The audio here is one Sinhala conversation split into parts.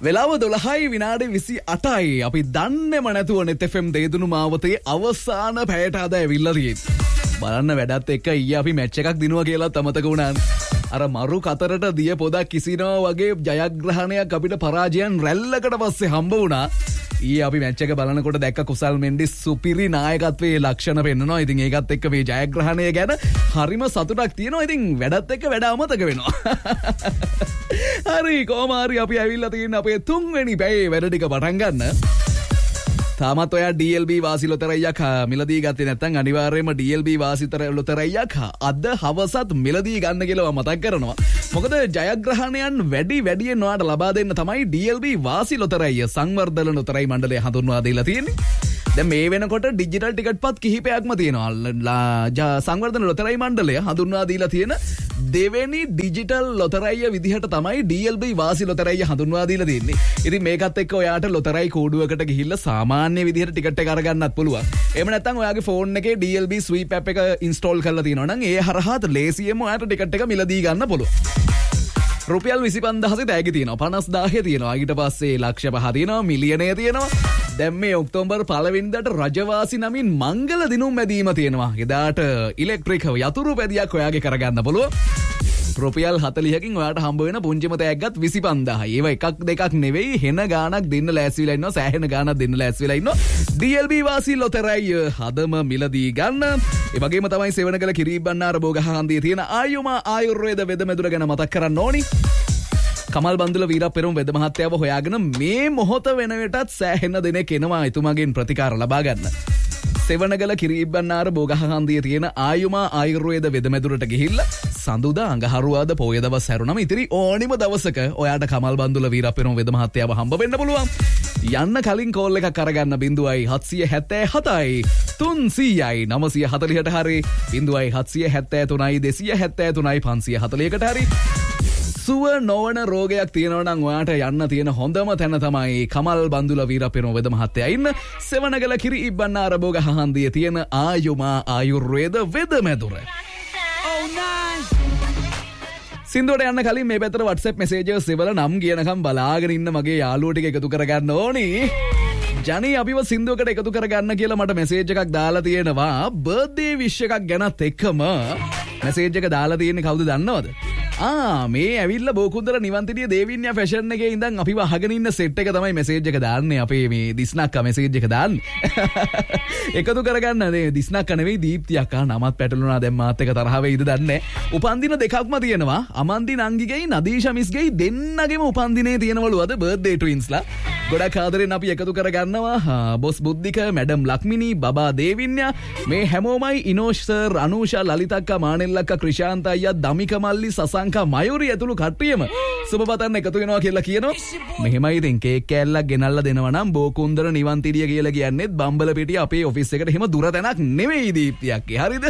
වෙලාව 12යි විනාඩි 28යි. අපි දන්නේම නැතුව net FM දේදුණු මාවතේ අවසාන පැයට අද ඇවිල්ලා තියෙන්නේ. බලන්න වැඩත් එක්ක ඊයේ අපි මැච් එකක් දිනුවා කියලා අමතක වුණා. අර මරු කතරට දිය පොදක් කිසිනවා වගේ ජයග්‍රහණයක් අපිට පරාජයන් රැල්ලකට පස්සේ හම්බ වුණා. ඊයේ අපි මැච් එක බලනකොට දැක්ක කුසල් මෙන්ඩිස් සුපිරි නායකත්වයේ ලක්ෂණ පෙන්නනවා. ඉතින් ඒකත් එක්ක මේ ජයග්‍රහණය ගැන හරිම සතුටක් තියෙනවා. ඉතින් වැඩත් එක්ක වැඩ අමතක වෙනවා. හරි කොහොම හරි අපි ඇවිල්ලා තියෙන අපේ 3 වෙනි පැයේ වැඩ ටික පටන් ගන්න. තාමත් ඔයා DLB වාසි ලොතරැයියක් මිලදී ගත්තේ නැත්නම් අනිවාර්යයෙන්ම DLB වාසි ලොතරැයියක් අද හවසත් මිලදී ගන්න කියලා මතක් කරනවා. මොකද ජයග්‍රහණයන් වැඩියෙන් ඔයාට ලබා දෙන්න තමයි DLB වාසි ලොතරැයිය සංවර්ධන ලොතරැයි මණ්ඩලය හඳුන්වා දීලා තියෙන්නේ. දැන් මේ වෙනකොට ඩිජිටල් ටිකට් පත් කිහිපයක්ම තියෙනවා. සංවර්ධන ලොතරැයි මණ්ඩලය හඳුන්වා දීලා තියෙන දෙවෙනි ඩිජිටල් ලොතරැයිය විදිහට තමයි DLB වාසි ලොතරැයිය හඳුන්වා දීලා තියෙන්නේ. ඉතින් මේකත් එක්ක ඔයාට ලොතරැයි කෝඩුවකට ගිහිල්ලා සාමාන්‍ය විදිහට ටිකට් එක අරගන්නත් පුළුවන්. එහෙම නැත්නම් ඔයාගේ ෆෝන් එකේ DLB ස්වීප් ඇප් එක ඉන්ස්ටෝල් කරලා තියෙනවා නම් ඒ හරහා ලේසියෙන්ම ඔයාට ටිකට් එක මිලදී ගන්න පුළුවන්. රුපියල් 25000 තෑගි තියෙනවා 50000 තියෙනවා ඊට පස්සේ ලක්ෂ 5 තියෙනවා මිලියනය තියෙනවා. දැන් මේ ඔක්තෝබර් 1 වෙනිදාට රජවාසි නමින් මංගල දිනුම් මැදීම තියෙනවා. එදාට ඉලෙක්ට්‍රික් යතුරු පැදියක් ඔයාගේ කරගන්න පුළුවන්. රුපියල් 40කින් ඔයාට හම්බ වෙන පුංචිම තෑග්ගත් 25000යි. ඒව එකක් දෙකක් නෙවෙයි හෙන ගාණක් දෙන්න ලෑස්ති වෙලා ඉන්නවා. සෑහෙන ගාණක් දෙන්න ලෑස්ති වෙලා ඉන්නවා. DLB වාසි ලොතරැයි හදම මිලදී ගන්න. ඒ වගේම තමයි සෙවණගල කිරිබ්බන්නාර බෝගහහන්දියේ තියෙන ආයුමා ආයුර්වේද වෙදමෙදුර ගැන මතක් කරන්න ඕනි. කමල් බන්දුල වීරප්පෙරුම් වෙද මහත්තයාව හොයාගෙන මේ මොහොත වෙන විටත් සෑහෙන දෙනෙක් එනවා එතුමාගෙන් ප්‍රතිකාර ලබා ගන්න. සෙවණගල කිරිබ්බන්නාර බෝගහහන්දියේ තියෙන ආයුමා ආයුර්වේද වෙදමෙදුරට ගිහිල්ලා සඳුදා අඟහරුවාද පොය දවස් හැරුණම ඉතිරි ඕනිම දවසක ඔයාට කමල් බන්දුල වීරප්පෙරුම් වෙද මහත්තයාව හම්බ වෙන්න පුළුවන්. යන්න කලින් කෝල් එකක් අරගන්න 0777යි 300යි 940ට හරි 0773යි 273යි 540කට හරි. සුව නොවන රෝගයක් තියෙනවා නම් ඔයාට යන්න තියෙන හොඳම තැන තමයි කමල් බන්දුල වීරපෙරුම වෙද මහත්තයා ඉන්න සෙවණගල කිරිබ්බන්නාර බෝගහහන්දියේ තියෙන ආයුමා ආයුර්වේද වෙදමෙදුර. සින්දුවට යන්න කලින් මේ පැත්තට WhatsApp messages වල නම් කියනකම් බලාගෙන ඉන්න මගේ යාළුවෝ ටික එකතු කරගන්න ඕනි. ජනී අපිව සින්දුවකට එකතු කරගන්න කියලා මට message එකක් දාලා තියෙනවා. බර්ත්ඩේ විශ් එකක් ගැනත් එක්කම message එක දාලා තියෙන්නේ කවුද දන්නවද? මේ ඇවිල්ලා බෝකුන්දර නිවන්තිනිය දේවින්‍ය ෆැෂන් එකේ ඉඳන් අපිව අහගෙන ඉන්න සෙට් එක තමයි message එක දාන්නේ. අපේ මේ දිස්නක්කා message එක දාන්නේ. එකතු කරගන්න නේ දිස්නක්කා නෙවෙයි දීප්ති අක්කා. නමත් පැටලුණා දැන් මාත් එක තරහ වෙයිද දන්නේ. උපන්දින දෙකක්ම තියෙනවා. අමන්දි නංගිගෙයි නදීෂා මිස්ගෙයි දෙන්නගෙම උපන්දිනේ තියෙනවලු අද බර්ත්ඩේ ට්වින්ස්ලා. ගොඩක් ආදරෙන් අපි එකතු කරගන්නවා. බොස් බුද්ධික, මැඩම් ලක්මිනී, බබා දේවින්‍ය මේ හැමෝමයි ඉනෝෂ් සර්, අනූෂා, ලලිතක්කා, මානෙල්ලක්කා, ක්‍රිෂාන්ත අයියා, දමික මල්ලි, සසංකා, මයුරි ඇතුළු කට්ටියම සුබපතන්න එකතු වෙනවා කියලා කියනවා. මෙහෙමයි ඉතින් කේක් කෑල්ලක් ගෙනල්ලා දෙනවා නම් බෝකුන්දර නිවන්තිරිය කියලා කියන්නේත් බම්බලපිටිය අපේ ඔෆිස් එකට එහෙම දුර තැනක් නෙවෙයි දීප්තියක්. හරිද?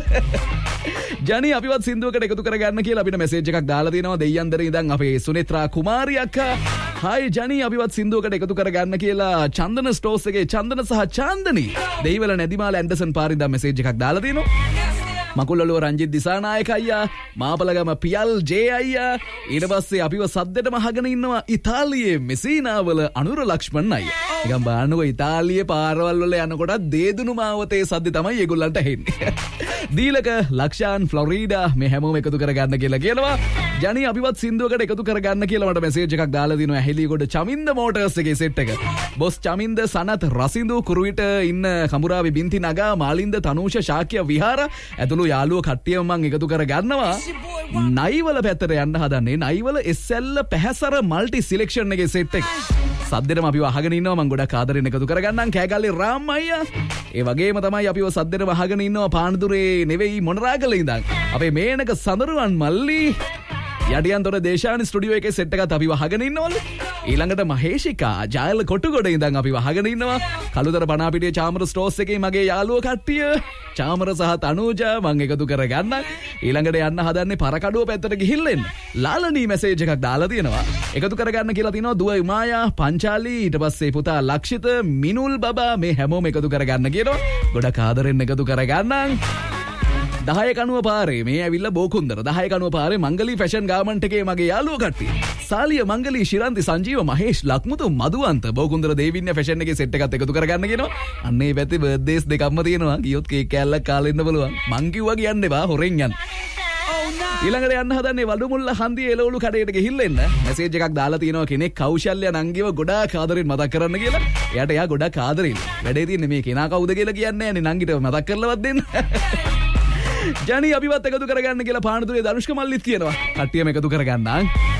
ජනි අපිවත් සින්දුවකට එකතු කරගන්න කියලා අපිට මැසේජ් එකක් දාලා තියෙනවා දෙයියන්දරේ ඉඳන් අපේ සුනිත්‍රා කුමාරි අක්කා. හායි ජනි අපිවත් සින්දුවකට එකතු කරගන්න කියලා චන්දන ස්ටෝස් එකේ චන්දන සහ චාන්දනි දෙයිවල නැදිමාල ඇන්ඩර්සන් පාරින්දා මැසේජ් එකක් දාලා තියෙනවා. මකුල්ලලුව රංජිත් දිසානායක අයියා, මාපලගම පියල් ජේ අයියා, ඊට පස්සේ අපිව සද්දෙටම අහගෙන ඉන්නවා ඉතාලියේ මෙසීනාවල අනුර ලක්ෂ්මන් අයියා. නිකන් බලන්නකෝ ඉතාලියේ පාරවල් වල යනකොට දේදුණු මාවතේ සද්ද තමයි ඒගොල්ලන්ට ඇහෙන්නේ. දීලක ලක්ෂාන් ෆ්ලොරිඩා මේ හැමෝම එකතු කරගන්න කියලා කියනවා. ජනි අපිවත් සින්දුවකට එකතු කරගන්න කියලා මට මැසේජ් එකක් දාලා දිනවා. ඇහිලියගොඩ චමින්ද මෝටර්ස් එකේ සෙට් එක. බොස් චමින්ද, සනත්, රසින්දු, කුරුවිට ඉන්න කමුරාවි බින්ති නගා, මාලින්ද, තනූෂ, ශාක්‍ය විහාර ඇතුළු යාළුවෝ කට්ටියම මං එකතු කරගන්නවා. නයිවල පැත්තට යන්න හදන්නේ. නයිවල SL පැහැසර මල්ටි සිලෙක්ෂන් එකේ සෙට් එක. සද්දෙටම අපිව අහගෙන ඉන්නවා. මං ගොඩක් ආදරෙන් එකතු කරගන්නම්. කෑගල්ලේ රාම් අයියා. ඒ වගේම තමයි අපිව සද්දෙටම අහගෙන ඉන්නවා පානදුරේ නෙවෙයි මොනරාගල ඉඳන් අපේ මේනක සඳරුවන් මල්ලි. යටියන්තොර දේශානි ස්ටුඩියෝ එකේ සෙට් එකත් අපිව අහගෙන ඉන්නවලු. ඊළඟට මහේෂිකා ජයල කොටුගොඩ ඉඳන් අපිව අහගෙන ඉන්නවා. කළුතර පනාපිටිය චාමර ස්ටෝස් එකේ මගේ යාළුවෝ කට්ටිය චාමර සහ තනූජා මං එකතු කරගන්නම්. ඊළඟට යන්න හදන්නේ පරකඩුව පැත්තට ගිහිල්ලා එන්න. ලාලනී මැසේජ් එකක් දාලා තියෙනවා. එකතු කරගන්න කියලා තියෙනවා දුව උමායා, පංචාලි, ඊට පස්සේ පුතා ලක්ෂිත, මිනුල් බබා මේ හැමෝම එකතු කරගන්න කියනවා. ගොඩක් ආදරෙන් එකතු කරගන්නම්. 10 කනුව පාරේ මේ ඇවිල්ලා බෝකුන්දර 10 කනුව පාරේ මංගලී ෆැෂන් ගාමන්ට් එකේ මගේ යාළුවෝ කට්ටිය. සාලිය මංගලී ශිරන්ති සංජීව මහේෂ් ලක්මුතු මදුවන්ත බෝකුන්දර දේවින්‍ය ෆැෂන් එකේ සෙට් එකත් එකතු කරගන්න කියනවා. අන්න ඒ පැත්තේ බර්ත්ඩේස් දෙකක්ම තියෙනවා. ගියොත් කේක් කෑල්ලක් කාලා ඉන්න බලුවන්. මං කිව්වා කියන්න එපා හොරෙන් යන්න. ඊළඟට යන්න හදන්නේ වඩුමුල්ල හන්දියේ එළවලු කඩේට ගිහිල්ලා එන්න. මැසේජ් එකක් දාලා තියෙනවා කෙනෙක් කෞශල්‍ය නංගිව ගොඩාක් ආදරෙන් මතක් කරන්න කියලා. එයාට එයා ගොඩාක් ආදරෙන්. වැඩේ තියෙන්නේ මේ කෙනා කවුද කියලා කියන්නේ නැහැ නේ නංගිට මතක් කරලවත් දෙන්න. ජනි අපිවත් එකතු කරගන්න කියලා පානදුරේ දනුෂ්ක මල්ලිත් කියනවා. කට්ටියම එකතු කරගන්න.